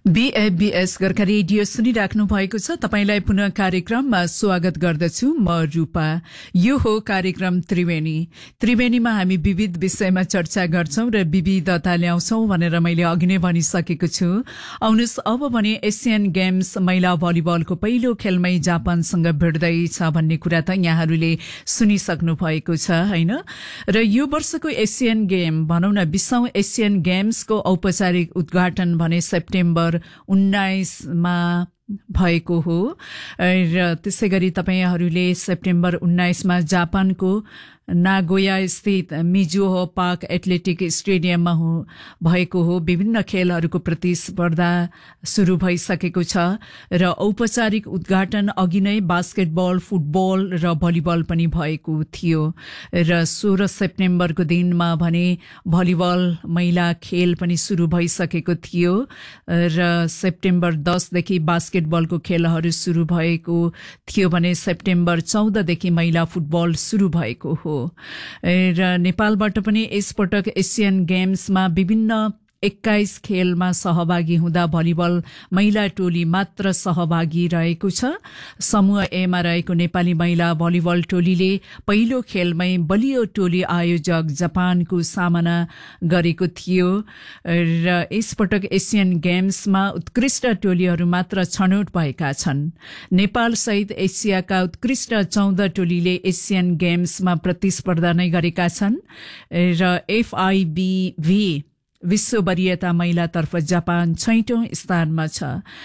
बीएबीएस Gorkha radio सुनिराख्नु भएको छ। तपाईंलाई पुनः कार्यक्रममा स्वागत गर्दछु म रूपा। यो हो कार्यक्रम त्रिवेणीमा हामी विविध विषयमा चर्चा गर्छौं र विविधता ल्याउँछौं भनेर मैले अघि नै भनिसकेको छु। आउनुस् अब भने एशियन गेम्स महिला भलिबलको पहिलो खेलमै जापानसँग भिड्दैछ भन्ने कुरा त यहाँहरूले सुनिसक्नु भएको छ हैन। र यो वर्षको एशियन गेम भनौं न 20औं एशियन गेम्सको औपचारिक उद्घाटन भने सेप्टेम्बर 19 मा भएको हो र त्यसैगरी तपाईहरुले सेप्टेम्बर 19 मा जापानको नागोया स्थित मिजुहो पार्क एथलेटिक स्टेडियममा भएको हो। विभिन्न खेलहरूको प्रतिस्पर्धा सुरु भइसकेको छ र औपचारिक उद्घाटन अघि नै बास्केटबल, फुटबल र भलिबल पनि भएको थियो र 16 सेप्टेम्बरको दिनमा भने भलिबल महिला खेल पनि सुरु भइसकेको थियो र सेप्टेम्बर 10 देखि बास्केटबलको खेलहरू सुरु भएको थियो भने सेप्टेम्बर 14 देखि महिला फुटबल सुरु भएको हो। र नेपालबाट पनि यसपटक एशियन गेम्समा विभिन्न 21 खेलमा सहभागी हुँदा भलिबल महिला टोली मात्र सहभागी रहेको छ। समूह ए मा रहेको नेपाली महिला भलिबल टोलीले पहिलो खेलमै बलियो टोली आयोजक जापानको सामना गरेको थियो र यसपटक एशियन गेम्समा उत्कृष्ट टोलीहरू मात्र छनौट भएका छन्। नेपाल सहित एसियाका उत्कृष्ट 14 टोलीले एशियन गेम्समा प्रतिस्पर्धा नै गरेका छन् र एफआईबीभी विश्व वरियता महिलातर्फ जापान 6औं स्थानमा छ।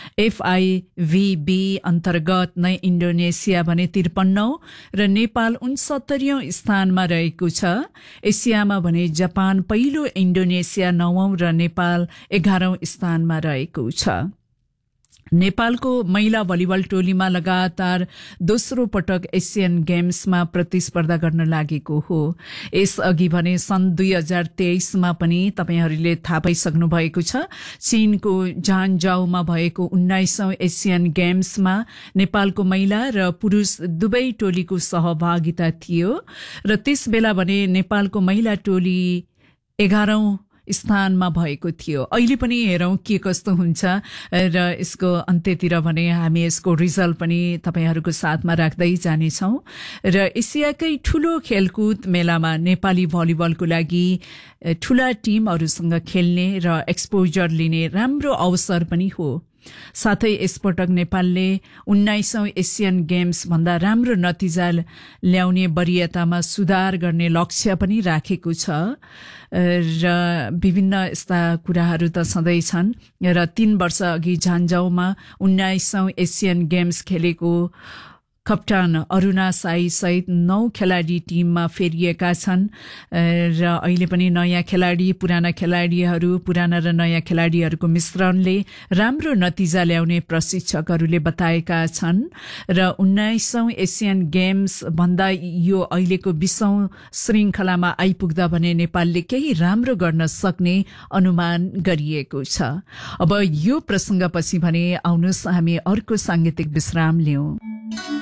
एफआईबीबी अन्तर्गत नै इन्डोनेसिया भने 53औं र नेपाल 69औं स्थानमा रहेको छ। एसियामा भने जापान पहिलो, इन्डोनेसिया 9औं र नेपाल 11औं स्थानमा रहेको छ। नेपालको महिला भलिबल टोलीमा लगातार दोस्रो पटक एशियन गेम्समा प्रतिस्पर्धा गर्न लागेको हो। यसअघि भने सन् 2023 मा पनि तपाईहरुले थाहा पाइसक्नु भएको छ। चीनको झान्जाउमा भएको 19औं एशियन गेम्समा नेपालको महिला र पुरुष दुवै टोलीको सहभागिता थियो र त्यसबेला भने नेपालको महिला टोली 11औं स्थानमा भएको थियो। अहिले पनि हेरौं के कस्तो हुन्छ र यसको अन्त्यतिर भने हामी यसको रिजल्ट पनि तपाईहरुको साथमा राख्दै जानेछौं र एसियाकै ठूलो खेलकुद मेलामा नेपाली भलिबलको लागि ठूला टिमहरुसँग खेल्ने र एक्सपोजर लिने राम्रो अवसर पनि हो। साथै यसपटक नेपालले 19औं एशियन गेम्स भन्दा राम्रो नतिजा ल्याउने वरियतामा सुधार गर्ने लक्ष्य पनि राखेको छ र विभिन्न यस्ता कुराहरू त सधैं छन् र 3 वर्ष अघि झान्जाउमा 19औं एशियन गेम्स खेलेको कप्तान अरुणा साई सहित 9 खेलाडी टिममा फेरिएका छन् र अहिले पनि नयाँ खेलाडी, पुराना खेलाडीहरू, पुराना र नयाँ खेलाडीहरूको मिश्रणले राम्रो नतिजा ल्याउने प्रशिक्षकहरूले बताएका छन् र 19औं एशियन गेम्स भन्दा यो अहिलेको 20औं श्रृंखलामा आइपुग्दा भने नेपालले केही राम्रो गर्न सक्ने अनुमान गरिएको छ। अब यो प्रसंगपछि भने आउनुस् हामी अर्को सांगीतिक विश्राम लियौं।